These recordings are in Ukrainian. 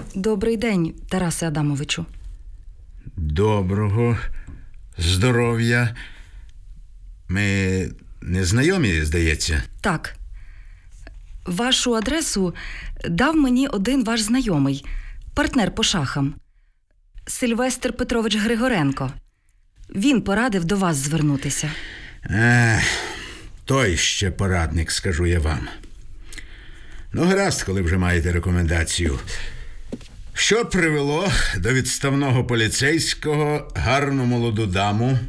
Добрий день, Тарасе Адамовичу. Доброго здоров'я. Ми не знайомі, здається? Так. Вашу адресу дав мені один ваш знайомий, партнер по шахам. Сильвестр Петрович Григоренко. Він порадив до вас звернутися. Той ще порадник, скажу я вам. Ну, гаразд, коли вже маєте рекомендацію. Що привело до відставного поліцейського гарну молоду даму?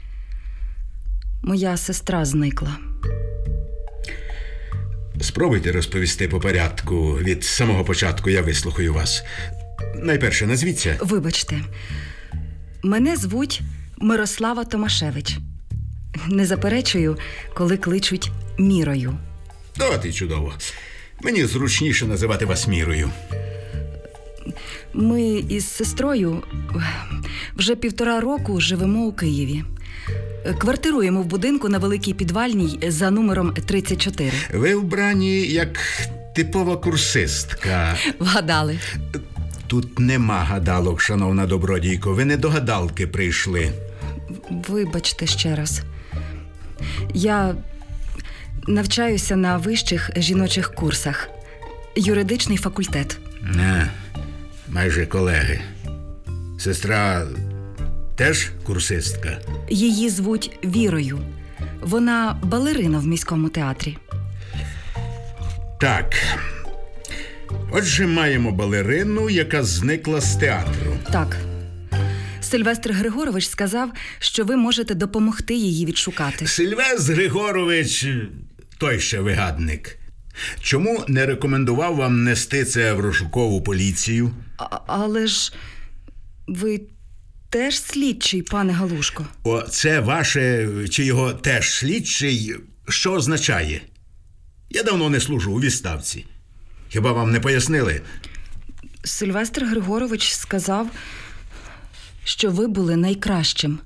Моя сестра зникла. Спробуйте розповісти по порядку. Від самого початку я вислухаю вас. Найперше, назвіться. Вибачте. Мене звуть Мирослава Томашевич. Не заперечую, коли кличуть Мірою. От і чудово. Мені зручніше називати вас Мірою. Ми із сестрою вже 1,5 року живемо у Києві. Квартируємо в будинку на Великій Підвальній за номером 34. Ви вбрані як типова курсистка. Вгадали. Тут нема гадалок, шановна добродійко. Ви не до гадалки прийшли. Вибачте ще раз. Я навчаюся на вищих жіночих курсах. Юридичний факультет. Майже колеги. Сестра теж курсистка? Її звуть Вірою. Вона балерина в міському театрі. Так. Отже, маємо балерину, яка зникла з театру. Так. Сильвестр Григорович сказав, що ви можете допомогти її відшукати. Сильвестр Григорович той ще вигадник. Чому не рекомендував вам нести це в розшукову поліцію? Але ж ви теж слідчий, пане Галушко. Це ваше, чи його теж слідчий, що означає? Я давно не служу у відставці. Хіба вам не пояснили? Сильвестр Григорович сказав, що ви були найкращим.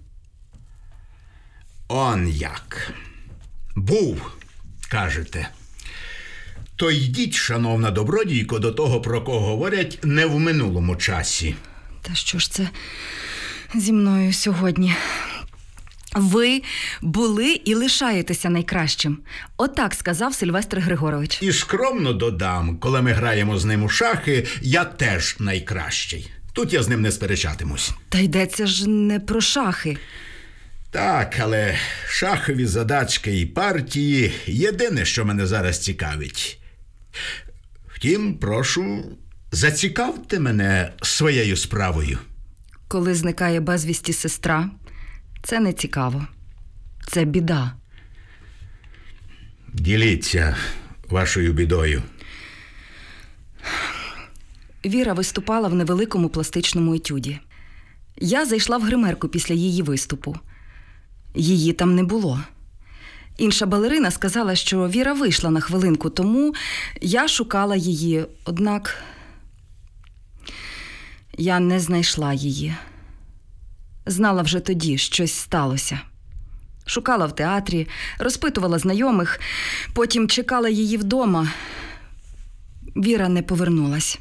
Он як. Був, кажете. То йдіть, шановна добродійко, до того, про кого говорять не в минулому часі. Та що ж це зі мною сьогодні? Ви були і лишаєтеся найкращим. Отак сказав Сильвестр Григорович. І скромно додам, коли ми граємо з ним у шахи, я теж найкращий. Тут я з ним не сперечатимусь. Та йдеться ж не про шахи. Так, але шахові задачки і партії – єдине, що мене зараз цікавить. Втім, прошу, зацікавте мене своєю справою. Коли зникає безвісті сестра, це не цікаво. Це біда. Діліться вашою бідою. Віра виступала в невеликому пластичному етюді. Я зайшла в гримерку після її виступу. Її там не було. Інша балерина сказала, що Віра вийшла на хвилинку, тому я шукала її. Однак я не знайшла її. Знала вже тоді, щось сталося. Шукала в театрі, розпитувала знайомих, потім чекала її вдома. Віра не повернулась.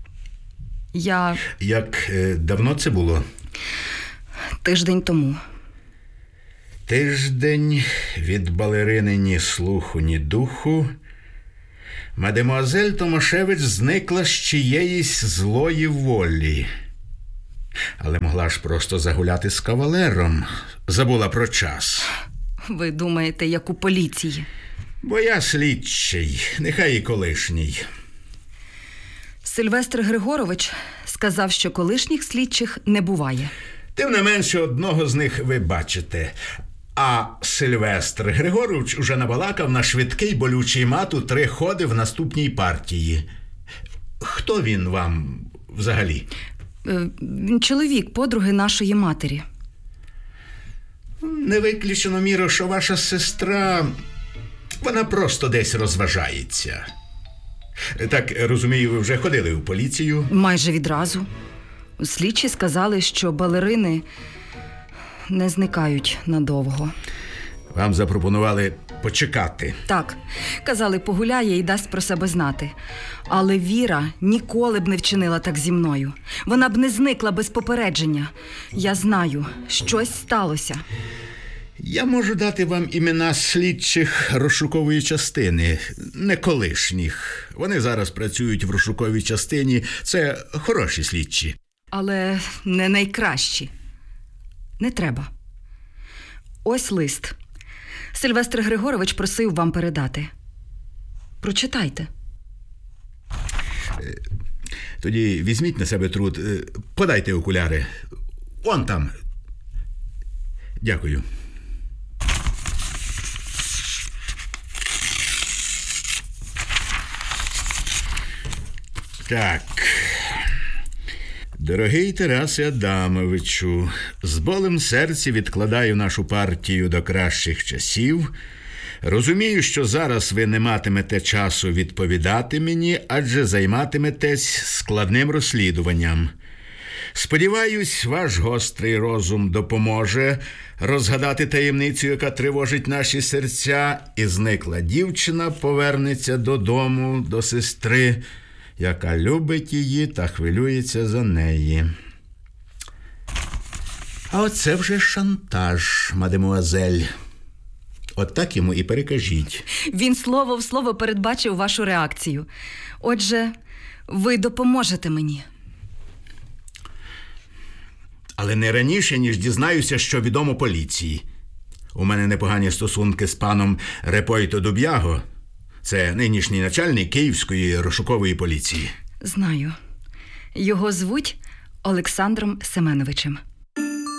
Як давно це було? Тиждень тому. Тиждень, від балерини ні слуху, ні духу. Мадемуазель Томашевич зникла з чиєїсь злої волі. Але могла ж просто загуляти з кавалером. Забула про час. Ви думаєте, як у поліції? Бо я слідчий, нехай і колишній. Сильвестр Григорович сказав, що колишніх слідчих не буває. Тим не менше, одного з них ви бачите. А Сильвестр Григорович уже набалакав на швидкий болючий мат у 3 ходи в наступній партії. Хто він вам взагалі? Чоловік подруги нашої матері. Не виключено, Міро, що ваша сестра, вона просто десь розважається. Так, розумію, ви вже ходили у поліцію? Майже відразу. Слідчі сказали, що балерини не зникають надовго. Вам запропонували почекати. Так, казали, погуляє і дасть про себе знати. Але Віра ніколи б не вчинила так зі мною. Вона б не зникла без попередження. Я знаю, щось сталося. Я можу дати вам імена слідчих розшукової частини, не колишніх. Вони зараз працюють в розшуковій частині. Це хороші слідчі. Але не найкращі. Не треба. Ось лист. Сильвестр Григорович просив вам передати. Прочитайте. Тоді візьміть на себе труд. Подайте окуляри. Вон там. Дякую. Так. Дорогий Тарасе Адамовичу, з болем в серці відкладаю нашу партію до кращих часів. Розумію, що зараз ви не матимете часу відповідати мені, адже займатиметесь складним розслідуванням. Сподіваюсь, ваш гострий розум допоможе розгадати таємницю, яка тривожить наші серця, і зникла дівчина повернеться додому, до сестри, яка любить її та хвилюється за неї. А оце вже шантаж, мадемуазель. От так йому і перекажіть. Він слово в слово передбачив вашу реакцію. Отже, ви допоможете мені. Але не раніше, ніж дізнаюся, що відомо поліції. У мене непогані стосунки з паном Репойто Дуб'яго. Це нинішній начальник Київської розшукової поліції. Знаю. Його звуть Олександром Семеновичем.